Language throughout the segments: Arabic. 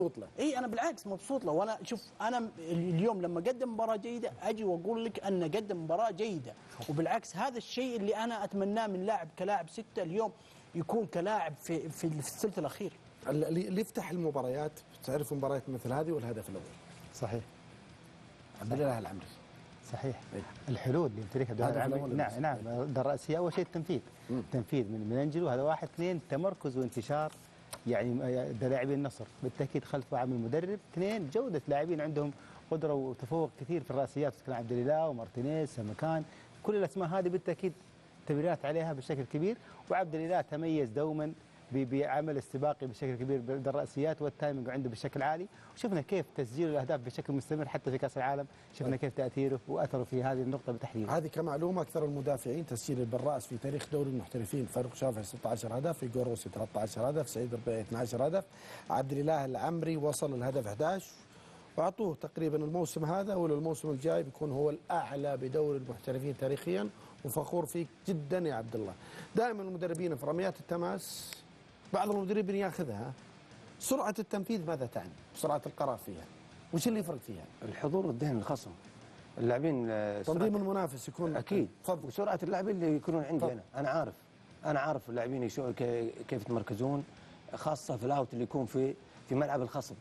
مبسوط له. اي انا بالعكس مبسوط له. وانا شوف انا اليوم لما اقدم مباراه جيده اجي واقول لك ان قدم مباراه جيده، وبالعكس هذا الشيء اللي انا اتمناه من لاعب كلاعب 6 اليوم يكون كلاعب في الثلث الاخير. اللي يفتح المباريات تعرف مباريات مثل هذه والهدف الاول. صحيح. عبد الله العمري. صحيح. الحلول اللي يمتلكها عبد الله العمري. نعم الرئيسيه اول شيء التنفيذ. تنفيذ من انجلو هذا واحد، اثنين تمركز وانتشار يعني لاعبين النصر بالتاكيد خلف عامل المدرب، اثنين جوده لاعبين عندهم قدره وتفوق كثير في الراسيات، كان عبد الاله ومارتينيز سمكان، كل الاسماء هذه بالتاكيد تمريرات عليها بشكل كبير، وعبد الاله تميز دوما بعمل استباقي بشكل كبير بالرأسيات والتايمنج عنده بشكل عالي، وشفنا كيف تسجيل الاهداف بشكل مستمر حتى في كاس العالم، شفنا كيف تاثيره واثره في هذه النقطه بتحديد. هذه كمعلومه اكثر المدافعين تسجيلا بالراس في تاريخ دوري المحترفين، فاروق شافعي 16 هدف، في روسي 13 هدف، سعيد الربيعي 12 هدف، عبد الاله العمري وصل الهدف 11، واعطوه تقريبا الموسم هذا والموسم الجاي بيكون هو الاعلى بدوري المحترفين تاريخيا، وفخور فيك جدا يا عبد الله. دائما المدربين في رميات التماس بعض المدربين ياخذها، سرعه التنفيذ ماذا تعني؟ سرعه القرار فيها، وش اللي يفرق فيها؟ الحضور الذهني الخصم، اللاعبين، تنظيم المنافس يكون اكيد، وسرعه اللاعبين اللي يكونون عندي انا عارف اللاعبين كيف يتمركزون، خاصه في الاوت اللي يكون في ملعب الخصم.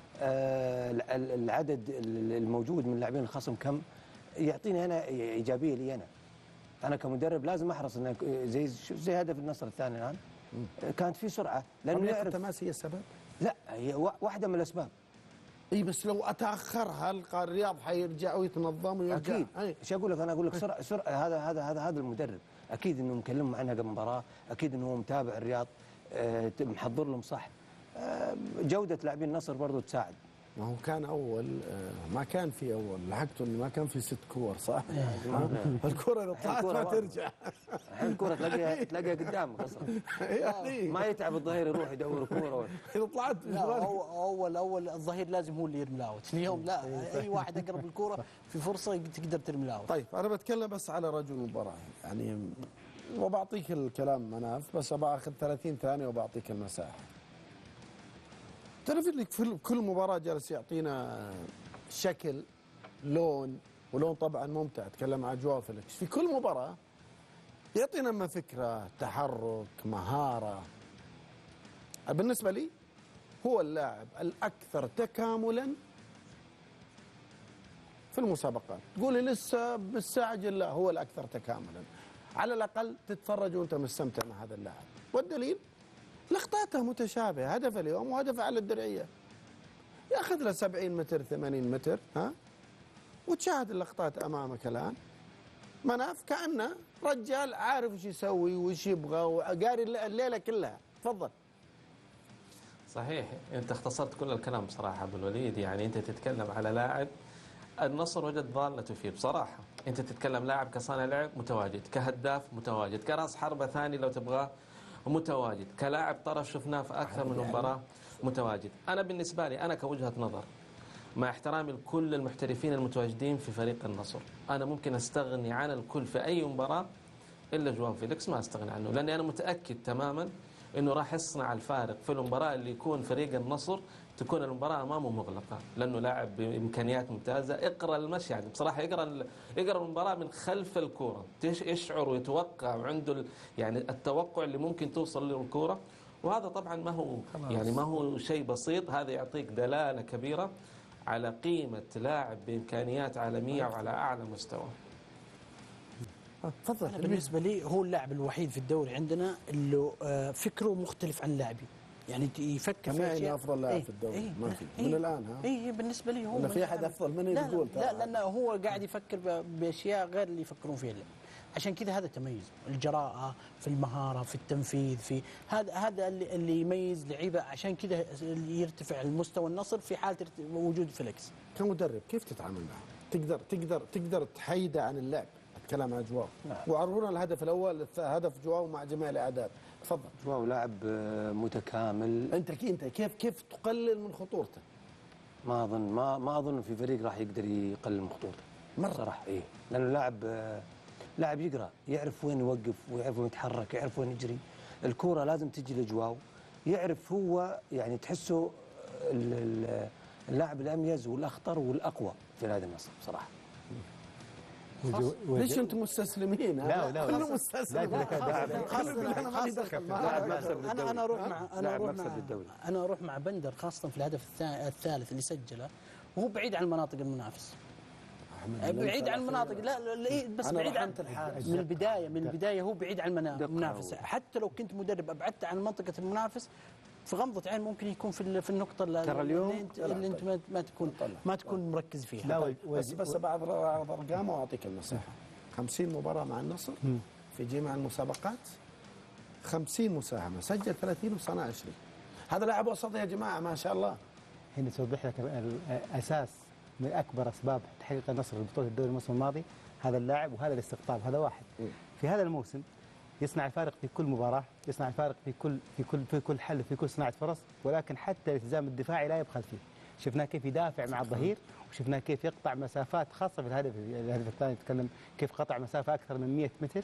العدد الموجود من لاعبين الخصم كم يعطيني انا ايجابيه لي انا كمدرب لازم احرص انه زي هدف النصر الثاني الان كانت في سرعه، لانه يعرف التماس هي السبب؟ لا، هي واحده من الاسباب. اي بس لو اتاخرها الرياض حيرجع ويتنظم ويرجع. اكيد. ايش اقول لك؟ انا اقول لك سرعه هذا المدرب اكيد انه مكلمهم عنها قبل المباراه، اكيد انه هو متابع الرياض، محضر لهم صح. جوده لاعبين النصر برضو تساعد. ما هو كان اول ما كان في اول لحقته انه ما كان في 6 كور صح؟ الكره اذا طلعت ما ترجع. الحين الكره تلاقيها قدامك اصلا. ما يتعب الظهير يروح يدور كوره. اذا طلعت اول الظهير لازم هو اللي يرمي الاوت، اليوم لا، اي واحد اقرب الكوره في فرصه تقدر ترمي الاوت. طيب انا بتكلم بس على رجل المباراه يعني، وبعطيك الكلام مناف، بس باخذ 30 ثانيه وبعطيك المساحه. تعرف اللي في كل مباراة جالس يعطينا شكل لون، ولون طبعا ممتع، اتكلم عن جواو فيليكس في كل مباراة يعطينا اما فكرة، تحرك، مهارة. بالنسبة لي هو اللاعب الأكثر تكاملا في المسابقات. تقولي لسه مستعجل، لا هو الأكثر تكاملا، على الأقل تتفرج وأنت مستمتع مع هذا اللاعب. والدليل لقطاته متشابهه، هدف اليوم وهدف على الدرعيه، ياخذ له 70 متر 80 متر وتشاهد اللقطات امامك الان. مناف كانه رجال عارف وش يسوي وش يبغى وقاري الليله كلها. تفضل. صحيح، انت اختصرت كل الكلام بصراحه ابو الوليد. يعني انت تتكلم على لاعب النصر وجد ضالته فيه بصراحه. انت تتكلم لاعب كصانع لعب متواجد، كهداف متواجد، كراس حربه ثاني لو تبغاه متواجد، كلاعب طرف شفناه في أكثر من مباراة متواجد. أنا بالنسبة لي أنا كوجهة نظر مع احترامي لكل المحترفين المتواجدين في فريق النصر، أنا ممكن أستغني عن الكل في أي مباراة إلا جواو فيليكس، ما أستغني عنه، لأني أنا متأكد تماما أنه راح يصنع الفارق في المباراة اللي يكون فريق النصر تكون المباراة أمامه مغلقة، لأنه لاعب بإمكانيات ممتازة. اقرأ المشي يعني بصراحة، يقرأ المباراة من خلف الكورة، يشعر ويتوقع وعنده يعني التوقع اللي ممكن توصل له الكورة، وهذا طبعا ما هو شيء بسيط. هذا يعطيك دلالة كبيرة على قيمة لاعب بإمكانيات عالمية وعلى أعلى مستوى. تفضل. بالنسبة لي هو اللاعب الوحيد في الدوري عندنا اللي فكره مختلف عن اللاعبين، يعني يفكر في اشياء. افضل لاعب في الدوري ما في من الان. بالنسبه لي هو ولا في احد افضل منه يقول؟ لا لانه هو قاعد يفكر باشياء غير اللي يفكرون فيها. عشان كذا هذا تميز، الجراءه في المهاره في التنفيذ، في هذا اللي يميز لعيبه. عشان كذا يرتفع المستوى النصر في حاله وجود فيليكس. كمدرب كيف تتعامل معه؟ تقدر تحيده عن اللعب. اتكلم عن جواو. وعرفونا الهدف الاول، هدف جواو مع جميع الاعداد. تفضل. جواو لاعب متكامل. انت كيف تقلل من خطورته؟ ما اظن في فريق راح يقدر يقلل من خطورته مره صراحه. لانه لاعب يقرا، يعرف وين يوقف ويعرف وين يتحرك، يعرف وين يجري. الكوره لازم تجي لجواو، يعرف هو يعني تحسه اللاعب الاميز والاخطر والاقوى في نادي النصر بصراحه. ليش انتم مستسلمين؟ لا كله مستسلم. انا اروح مع بندر خاصه في الهدف الثالث اللي سجله وهو بعيد عن المناطق المنافس. بعيد عن المناطق لا بس بعيد عن من البدايه هو بعيد عن المنافس. حتى لو كنت مدرب ابعدت عن منطقه المنافس في غمضة عين ممكن يكون في النقطة اللي انت ما تكون مركز فيها. لا بس بعض الارقام واعطيك المساحة. 50 مباراة مع النصر في جميع المسابقات، 50 مساهمة، سجل 30 وصنع 20. هذا لاعب وسط يا جماعة ما شاء الله. هنا توضح لك الاساس من اكبر اسباب تحقيق النصر لبطولة الدوري الموسم الماضي، هذا اللاعب وهذا الاستقطاب. هذا واحد في هذا الموسم يصنع الفارق في كل مباراة، يصنع الفارق في كل حل، في كل صناعة فرص، ولكن حتى الالتزام الدفاعي لا يبخل فيه. شفناه كيف يدافع مع الظهير، وشفناه كيف يقطع مسافات خاصة في الهدف الثاني نتكلم كيف قطع مسافة أكثر من 100 متر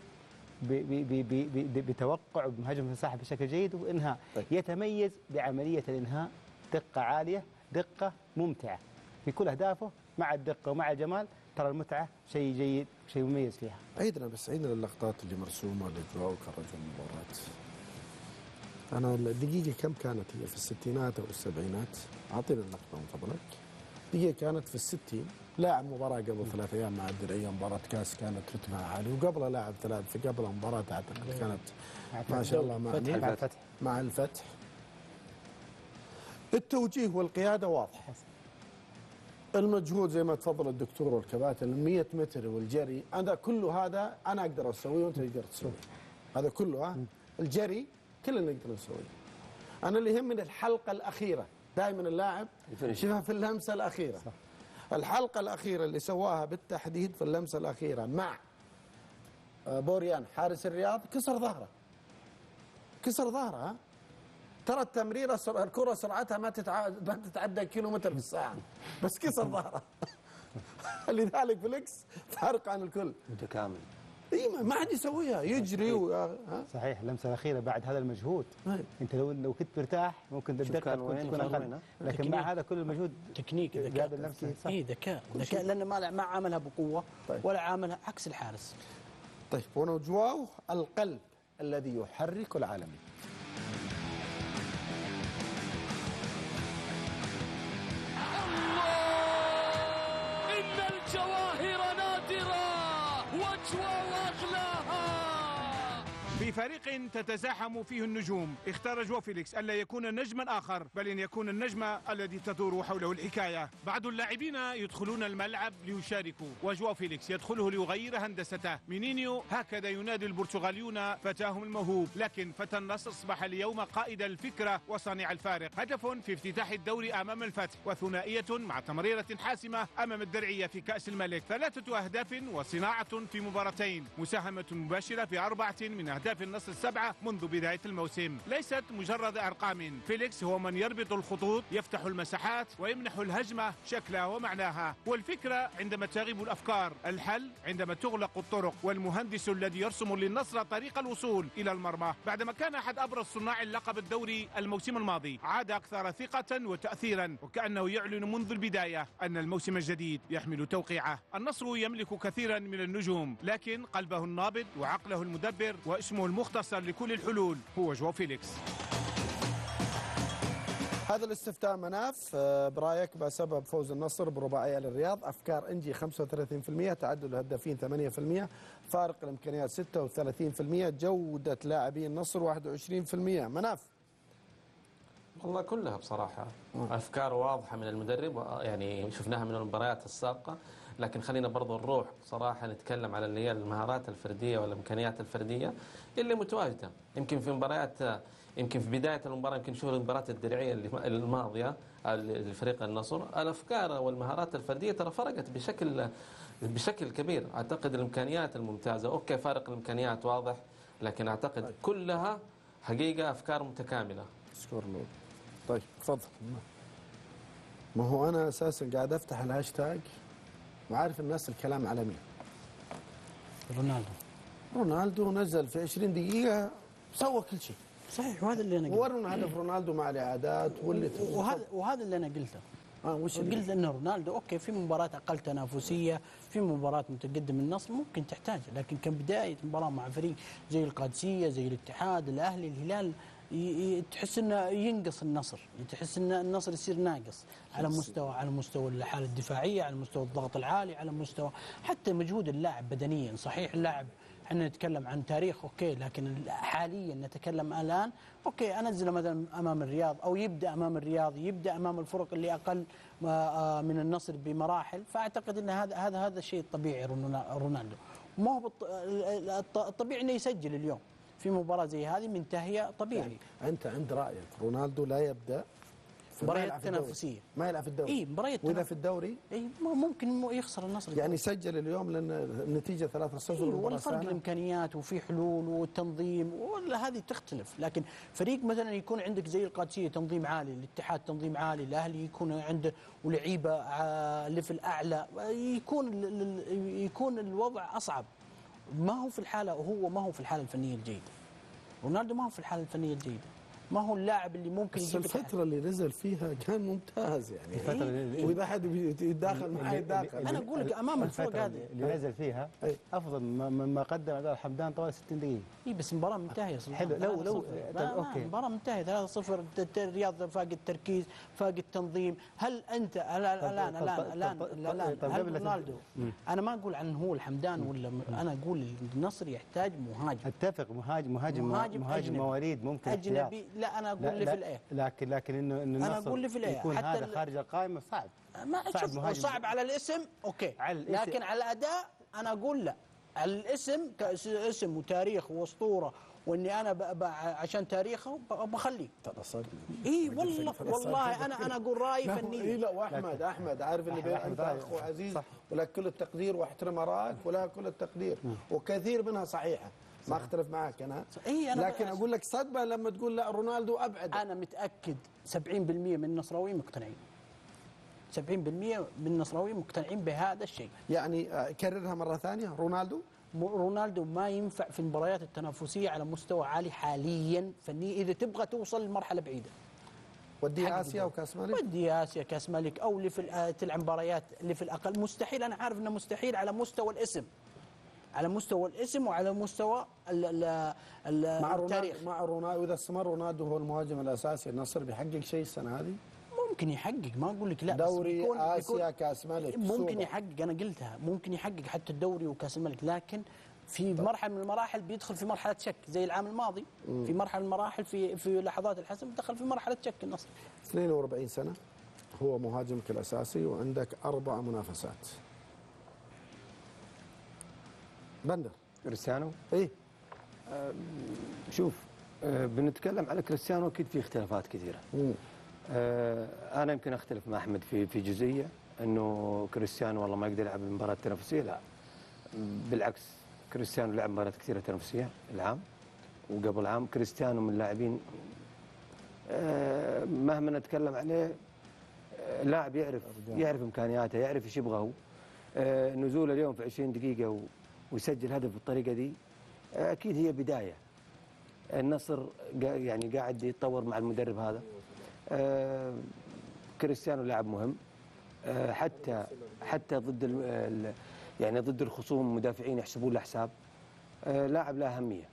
بتوقع وبمهاجم المساحة بشكل جيد وإنهاء. يتميز بعملية الإنهاء، دقة عالية، دقة ممتعة في كل أهدافه، مع الدقة ومع الجمال. ترى المتعة شيء جيد، شيء مميز فيها. عيدنا اللقطات اللي مرسومة لجواو وخرج المباراة. أنا الدقيقة كم كانت هي؟ في الستينات أو السبعينات؟ أعطينا اللقطة من فضلك. الدقيقة كانت في 60. لاعب مباراة قبل 3 أيام مع الدرعية، مباراة كاس كانت رتمها عالي، وقبلها لاعب في قبلها مباراة أعتقد كانت ما شاء الله مع الفتح. التوجيه والقيادة واضح. المجهود زي ما تفضل الدكتور والكباتن، 100 متر والجري، أنا كله هذا أنا أقدر أسويه وأنت تقدر تسويه. هذا كله الجري كلنا نقدر نسويه. أنا اللي يهمني الحلقة الأخيرة، دائما اللاعب شوفها في اللمسة الأخيرة. صح. الحلقة الأخيرة اللي سواها بالتحديد في اللمسة الأخيرة مع بوريان حارس الرياض، كسر ظهره. ترى التمريرة الكرة سرعتها ما تتعدى كيلومتر في الساعة، بس كسر ظهره. لذلك فليكس فارق عن الكل، متكامل. اي ما حد يسويها، يجري صحيح. اللمسة الأخيرة بعد هذا المجهود انت لو كنت مرتاح ممكن الدقة تكون أقل، لكن مع هذا كل المجهود تكنيك هذا اللمسة ذكاء لأنه ما عاملها بقوة ولا عاملها عكس الحارس. طيب ونجواو القلب الذي يحرك العالمين. الجواهر نادرة وجواو أغلاها. في فريق تتزاحم فيه النجوم، اختار جواو فيليكس ألا يكون نجما آخر، بل أن يكون النجم الذي تدور حوله الحكاية. بعض اللاعبين يدخلون الملعب ليشاركوا، وجواو فيليكس يدخله ليغير هندسته. مينينيو هكذا ينادي البرتغاليون فتاهم الموهوب، لكن فتى النصر أصبح اليوم قائد الفكرة وصانع الفارق. هدف في افتتاح الدوري أمام الفتح، وثنائية مع تمريرة حاسمة أمام الدرعية في كأس الملك. 3 أهداف وصناعة في مباراتين، مساهمة مباشرة في 4 من أهداف النصر 7 منذ بداية الموسم. ليست مجرد أرقام، فيليكس هو من يربط الخطوط، يفتح المساحات ويمنح الهجمة شكلها ومعناها. والفكرة عندما تغيب الأفكار، الحل عندما تغلق الطرق، والمهندس الذي يرسم للنصر طريق الوصول إلى المرمى. بعدما كان أحد أبرز صناع اللقب الدوري الموسم الماضي، عاد أكثر ثقة وتأثيرا، وكأنه يعلن منذ البداية أن الموسم الجديد يحمل توقيعه. النصر يملك كثيرا من النجوم، لكن قلبه النابض وعقله المدبر واسمه المختصر لكل الحلول هو جواو فيليكس. هذا الاستفتاء مناف، برايك بسبب فوز النصر برباعية للرياض؟ أفكار إنجي 35%، تعدد الهدافين 8%، فارق الإمكانيات 36%، جودة لاعبي النصر 21%. مناف. والله كلها بصراحة أفكار واضحة من المدرب، يعني شفناها من المباريات السابقة، لكن خلينا برضو نروح بصراحة نتكلم على اللي هي المهارات الفردية والإمكانيات الفردية اللي متواجدة. يمكن في مباريات، يمكن في بداية المباراة، يمكن نشوف المباراة الدرعية الماضية لفريق النصر، الأفكار والمهارات الفردية ترى فرقت بشكل كبير. أعتقد الإمكانيات الممتازة، أوكي فارق الإمكانيات واضح، لكن أعتقد كلها حقيقة أفكار متكاملة. سكور لود. طيب تفضل. ما هو أنا أساسا قاعد أفتح الهاشتاج وعارف الناس الكلام على مين. رونالدو نزل في 20 دقيقة سوى كل شيء. صحيح، وهذا اللي انا قلته. ورونا هدف رونالدو مع الاعادات وهذا اللي انا قلته. قلت ان رونالدو اوكي في مباراه اقل تنافسيه، في مباراه متقدم النصر ممكن تحتاج، لكن كبدايه مباراه مع فريق زي القادسيه، زي الاتحاد، الاهلي، الهلال، تحس انه ينقص النصر، تحس ان النصر يصير ناقص على مستوى الحاله الدفاعيه، على مستوى الضغط العالي، على مستوى حتى مجهود اللاعب بدنيا. صحيح اللاعب احنا نتكلم عن تاريخ اوكي، لكن حاليا نتكلم الان اوكي انزل مثلا امام الرياض او يبدا امام الرياض، يبدا امام الفرق اللي اقل من النصر بمراحل، فاعتقد ان هذا الشيء الطبيعي رونالدو. ما هو الطبيعي انه يسجل اليوم في مباراه زي هذه منتهيه طبيعي. يعني انت عند رايك رونالدو لا يبدا في مباريات تنافسيه، ما يلعب في الدوري؟ اي مباريات واذا في الدوري ممكن يخسر النصر. يعني سجل اليوم لان النتيجه 3-0 والفرق الامكانيات وفي حلول والتنظيم ولا هذه تختلف، لكن فريق مثلا يكون عندك زي القادسيه تنظيم عالي، الاتحاد تنظيم عالي، الاهلي يكون عنده ولعيبه ليفل اعلى، يكون الوضع اصعب. ما هو في الحاله الفنيه الجيده. رونالدو ما هو في الحاله الفنيه الجيده، ما هو اللاعب اللي ممكن بس الفترة اللي نزل فيها كان ممتاز يعني. وإذا حد يتداخل معاه يتداخل. أنا أقول لك أمام الفرق هذه اللي نزل فيها أفضل مما قدم أداء الحمدان طوال 60 دقيقة. إي بس المباراة منتهية صراحة. حلو لو أوكي المباراة منتهية 3-0. الرياض فاقد التركيز، فاقد التنظيم. هل أنت الآن هل رونالدو، أنا ما أقول عنه هو الحمدان ولا أنا أقول النصر يحتاج مهاجم. أتفق، مهاجم مواليد ممكن أجنبي. لا انا اقول ليفل ايه، لكن انه انا اقول ليفل ايه يكون هذا خارج القائمه صعب. ما صعب على الاسم اوكي، لكن على الاداء انا اقول لا. على الاسم كاسم وتاريخ واسطوره، واني انا عشان تاريخه بخليه. اي والله انا اقول رايي فني. اي لا، واحمد عارف اللي انت اخو عزيز، ولك كل التقدير واحترم ارائك ولا كل التقدير، وكثير منها صحيحه، ما اختلف معك انا لكن اقول لك صدمه لما تقول لا رونالدو ابعد. انا متاكد 70% من النصراويين مقتنعين، 70% من النصراويين مقتنعين بهذا الشيء. يعني كررها مره ثانيه، رونالدو ما ينفع في المباريات التنافسيه على مستوى عالي حاليا فني اذا تبغى توصل لمرحله بعيده. ودي اسيا وكاس ملك، ودي اسيا كاس ملك، او تلعب مباريات اللي في الاقل. مستحيل، انا عارف انه مستحيل على مستوى الاسم، وعلى مستوى التاريخ. مع رونالدو اذا استمر رونالدو هو المهاجم الاساسي النصر بيحقق شيء السنه هذه؟ ممكن يحقق، ما اقول لك لا، دوري اسيا كاس ملك ممكن يحقق. انا قلتها ممكن يحقق حتى الدوري وكاس الملك، لكن في مرحله من المراحل بيدخل في مرحله شك زي العام الماضي. في مرحله من المراحل في لحظات الحسم دخل في مرحله شك النصر. 42 سنه هو مهاجمك الاساسي وعندك 4 منافسات. بندر كريستيانو؟ ايه شوف، بنتكلم على كريستيانو اكيد في اختلافات كثيره. انا يمكن اختلف مع احمد في جزئيه انه كريستيانو والله ما يقدر يلعب المباراه التنافسيه، لا بالعكس، كريستيانو لعب مباريات كثيره تنافسيه العام وقبل عام. كريستيانو من اللاعبين مهما نتكلم عليه لاعب يعرف امكانياته، يعرف ايش يبغى هو. نزوله اليوم في 20 دقيقه ويسجل هدف بالطريقه دي اكيد هي بدايه. النصر يعني قاعد يتطور مع المدرب هذا. كريستيانو لاعب مهم، حتى ضد الخصوم المدافعين يحسبون له حساب. لاعب له اهميه.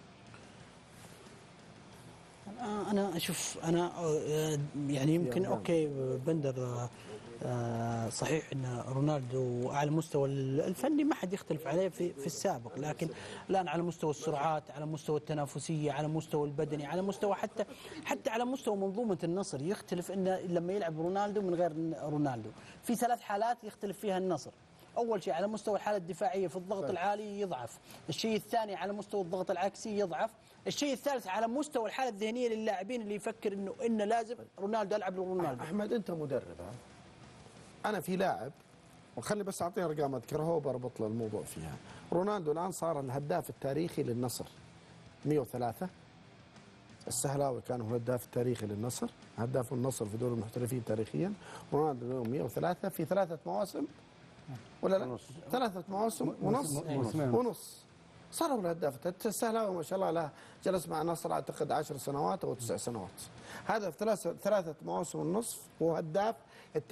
انا اشوف يعني يمكن اوكي بندر صحيح ان رونالدو على المستوى الفني ما حد يختلف عليه في السابق، لكن الان على مستوى السرعات، على مستوى التنافسيه، على مستوى البدني، على مستوى حتى على مستوى منظومه النصر يختلف. انه لما يلعب رونالدو من غير رونالدو في 3 حالات يختلف فيها النصر. اول شيء على مستوى الحاله الدفاعيه في الضغط العالي يضعف، الشيء الثاني على مستوى الضغط العكسي يضعف، الشيء الثالث على مستوى الحاله الذهنيه للاعبين اللي يفكر انه لازم رونالدو العب لرونالدو. احمد انت مدرب، انا في لاعب وخلي بس اعطيني ارقام اذكرها وبربط له الموضوع فيها. رونالدو الان صار الهداف التاريخي للنصر 103. السهلاوي كان هو الهداف التاريخي للنصر، هداف النصر في دوري المحترفين تاريخيا. رونالدو اليوم 103 في 3 مواسم ولا لا؟ 3 مواسم ونص. صار هو الهداف. السهلاوي ما شاء الله له جلس مع النصر اعتقد 10 سنوات او 9 سنوات. هذا في ثلاثه مواسم ونصف هو هداف